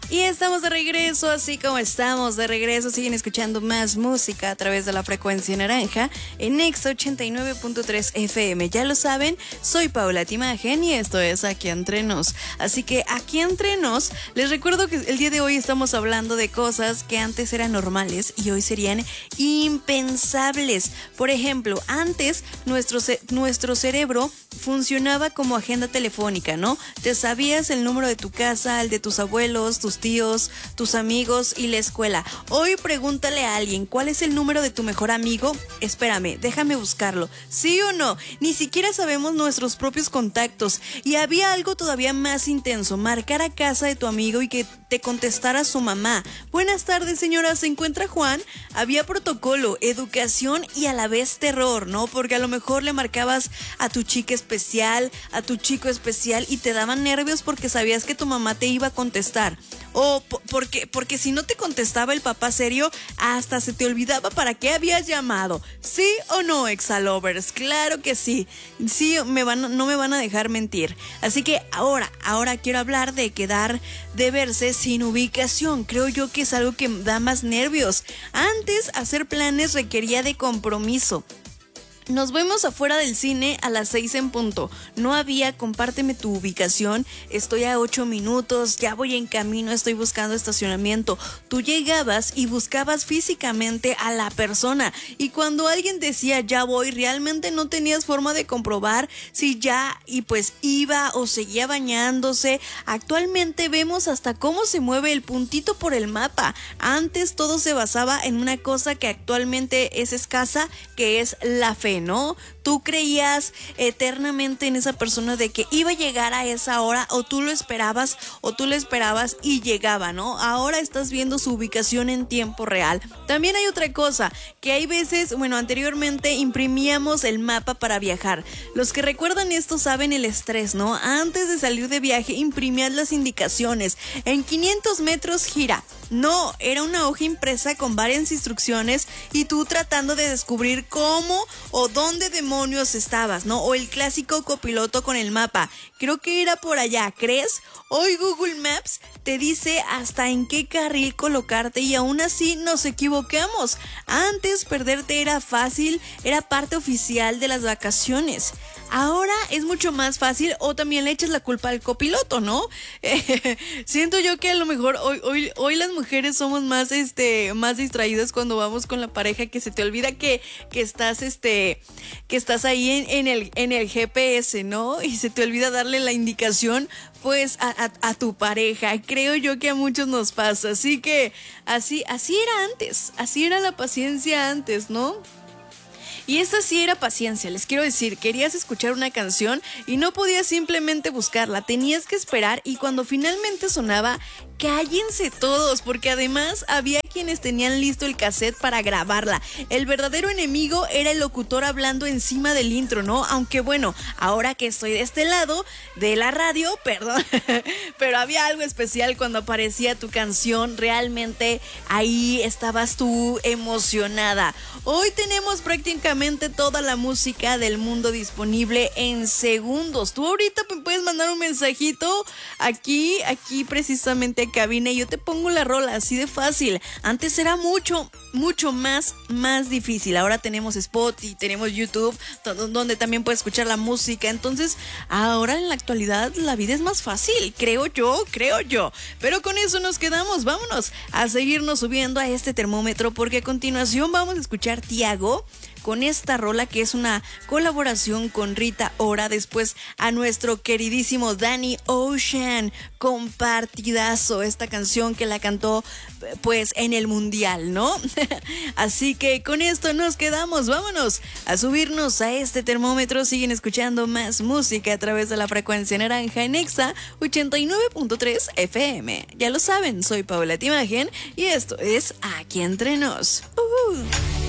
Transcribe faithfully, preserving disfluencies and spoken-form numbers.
Y estamos de regreso, así como estamos de regreso, siguen escuchando más música a través de la frecuencia naranja en Nexa ochenta y nueve punto tres F M. Ya lo saben, soy Paula Timagen y esto es Aquí Entre Nos. Así que Aquí Entre Nos, les recuerdo que el día de hoy estamos hablando de cosas que antes eran normales y hoy serían impensables. Por ejemplo, antes nuestro, nuestro cerebro funcionaba como agenda telefónica, ¿no? Te sabías el número de tu casa, el de tus abuelos, tus tíos, tus amigos y la escuela. Hoy pregúntale a alguien, ¿cuál es el número de tu mejor amigo? Espérame, déjame buscarlo. ¿Sí o no? Ni siquiera sabemos nuestros propios contactos. Y había algo todavía más intenso, marcar a casa de tu amigo y que te contestara su mamá. Buenas tardes, señora, ¿se encuentra Juan? Había protocolo, educación y a la vez terror, ¿no? Porque a lo mejor le marcabas a tu chica especial, a tu chico especial y te daban nervios porque sabías que tu mamá te iba a contestar. O porque, porque si no te contestaba el papá serio, hasta se te olvidaba para qué habías llamado. ¿Sí o no, exalovers? Claro que sí. Sí, me van, no me van a dejar mentir. Así que ahora, ahora quiero hablar de quedar de verse sin ubicación. Creo yo que es algo que da más nervios. Antes, hacer planes requería de compromiso. Nos vemos afuera del cine a las seis en punto. No había compárteme tu ubicación, estoy a ocho minutos, ya voy en camino, estoy buscando estacionamiento. Tú llegabas y buscabas físicamente a la persona y cuando alguien decía ya voy, realmente no tenías forma de comprobar si ya y pues iba o seguía bañándose. Actualmente vemos hasta cómo se mueve el puntito por el mapa. Antes todo se basaba en una cosa que actualmente es escasa, que es la fe, ¿no? Tú creías eternamente en esa persona de que iba a llegar a esa hora o tú lo esperabas o tú lo esperabas y llegaba, ¿no? Ahora estás viendo su ubicación en tiempo real. También hay otra cosa, que hay veces, bueno, anteriormente imprimíamos el mapa para viajar. Los que recuerdan esto saben el estrés, ¿no? Antes de salir de viaje imprimías las indicaciones. En quinientos metros gira. No, era una hoja impresa con varias instrucciones y tú tratando de descubrir cómo o dónde demonios estabas, ¿no? O el clásico copiloto con el mapa. Creo que era por allá, ¿crees? Hoy Google Maps te dice hasta en qué carril colocarte y aún así nos equivocamos. Antes perderte era fácil, era parte oficial de las vacaciones. Ahora es mucho más fácil o también le echas la culpa al copiloto, ¿no? Eh, siento yo que a lo mejor hoy, hoy, hoy las mujeres somos más, este, más distraídas cuando vamos con la pareja, que se te olvida que, que estás, este, que estás ahí en, en el, en el G P S, ¿no? Y se te olvida darle la indicación, pues, a, a, a tu pareja. Creo yo que a muchos nos pasa. Así que así, así era antes, así era la paciencia antes, ¿no? Y esta sí era paciencia, les quiero decir, querías escuchar una canción y no podías simplemente buscarla, tenías que esperar y cuando finalmente sonaba, cállense todos, porque además había quienes tenían listo el cassette para grabarla. El verdadero enemigo era el locutor hablando encima del intro, ¿no? Aunque bueno, ahora que estoy de este lado de la radio, perdón, pero había algo especial cuando aparecía tu canción, realmente ahí estabas tú emocionada. Hoy tenemos prácticamente toda la música del mundo disponible en segundos. Tú ahorita me puedes mandar un mensajito aquí, aquí precisamente a cabina y yo te pongo la rola, así de fácil. Antes era mucho, mucho más, más difícil. Ahora tenemos Spotify, tenemos YouTube, donde también puedes escuchar la música. Entonces, ahora en la actualidad la vida es más fácil, creo yo, creo yo. Pero con eso nos quedamos, vámonos a seguirnos subiendo a este termómetro porque a continuación vamos a escuchar Tiago con esta rola que es una colaboración con Rita Ora, después a nuestro queridísimo Danny Ocean, compartidazo, esta canción que la cantó pues en el mundial, ¿no? Así que con esto nos quedamos, vámonos a subirnos a este termómetro, siguen escuchando más música a través de la frecuencia naranja en Nexa ochenta y nueve punto tres F M. Ya lo saben, soy Paula Timagen y esto es Aquí Entre Nos. Uh-huh.